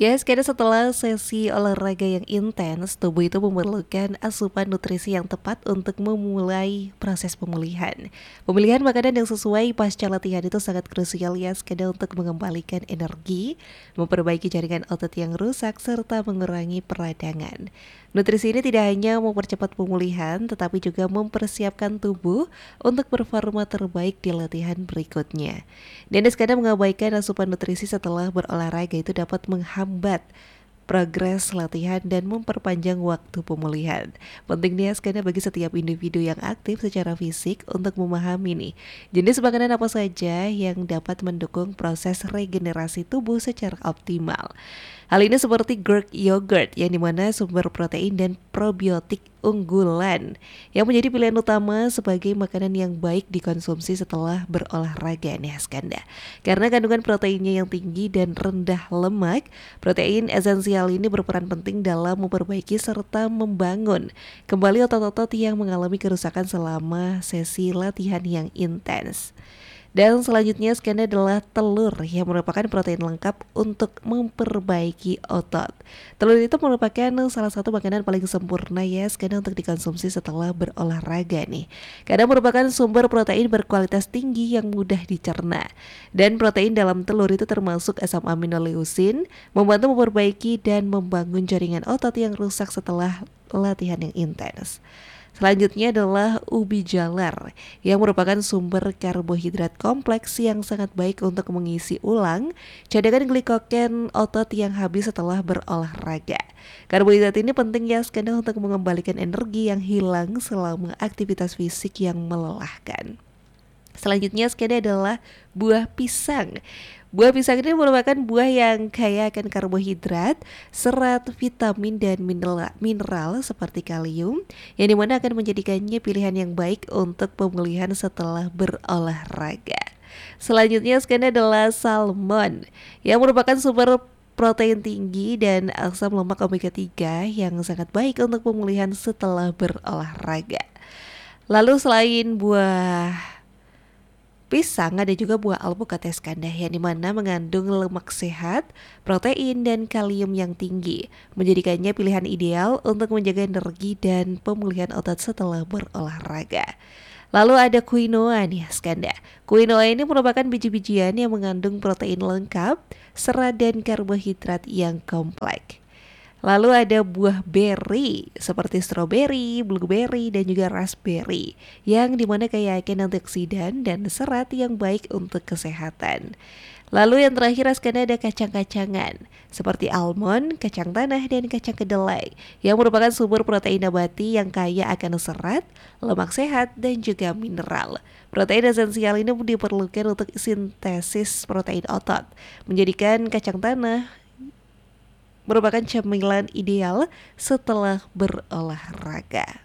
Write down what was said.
Yes, karena setelah sesi olahraga yang intens, tubuh itu memerlukan asupan nutrisi yang tepat untuk memulai proses pemulihan. Pemilihan makanan yang sesuai pasca latihan itu sangat krusial ya, karena untuk mengembalikan energi, memperbaiki jaringan otot yang rusak, serta mengurangi peradangan. Nutrisi ini tidak hanya mempercepat pemulihan, tetapi juga mempersiapkan tubuh untuk performa terbaik di latihan berikutnya. Dennis kadang mengabaikan asupan nutrisi setelah berolahraga itu dapat menghambat progres latihan dan memperpanjang waktu pemulihan. Penting nih karena bagi setiap individu yang aktif secara fisik untuk memahami nih jenis makanan apa saja yang dapat mendukung proses regenerasi tubuh secara optimal. Hal ini seperti Greek yogurt yang dimana sumber protein dan probiotik unggulan yang menjadi pilihan utama sebagai makanan yang baik dikonsumsi setelah berolahraga nih Askanda. Karena kandungan proteinnya yang tinggi dan rendah lemak, protein esensial ini berperan penting dalam memperbaiki serta membangun kembali otot-otot yang mengalami kerusakan selama sesi latihan yang intens. Dan selanjutnya skena adalah telur yang merupakan protein lengkap untuk memperbaiki otot. Telur itu merupakan salah satu makanan paling sempurna ya skena untuk dikonsumsi setelah berolahraga nih. Karena merupakan sumber protein berkualitas tinggi yang mudah dicerna. Dan protein dalam telur itu termasuk asam amino leusin, membantu memperbaiki dan membangun jaringan otot yang rusak setelah latihan yang intens. Selanjutnya adalah ubi jalar yang merupakan sumber karbohidrat kompleks yang sangat baik untuk mengisi ulang cadangan glikogen otot yang habis setelah berolahraga. Karbohidrat ini penting ya karena untuk mengembalikan energi yang hilang selama aktivitas fisik yang melelahkan. Selanjutnya skena adalah buah pisang. Buah pisang ini merupakan buah yang kaya akan karbohidrat, serat, vitamin, dan mineral seperti kalium, yang dimana akan menjadikannya pilihan yang baik untuk pemulihan setelah berolahraga. Selanjutnya skena adalah salmon, yang merupakan sumber protein tinggi dan asam lemak omega 3 yang sangat baik untuk pemulihan setelah berolahraga. Lalu selain buah pisang ada juga buah alpukat Askanda yang dimana mengandung lemak sehat, protein, dan kalium yang tinggi, menjadikannya pilihan ideal untuk menjaga energi dan pemulihan otot setelah berolahraga. Lalu ada quinoa nih Askanda. Quinoa ini merupakan biji-bijian yang mengandung protein lengkap, serat, dan karbohidrat yang kompleks. Lalu ada buah beri seperti stroberi, blueberry, dan juga raspberry yang dimana kaya akan antioksidan dan serat yang baik untuk kesehatan. Lalu yang terakhir Askanda ada kacang-kacangan seperti almond, kacang tanah, dan kacang kedelai yang merupakan sumber protein nabati yang kaya akan serat, lemak sehat, dan juga mineral. Protein esensial ini diperlukan untuk sintesis protein otot, menjadikan kacang tanah merupakan cemilan ideal setelah berolahraga.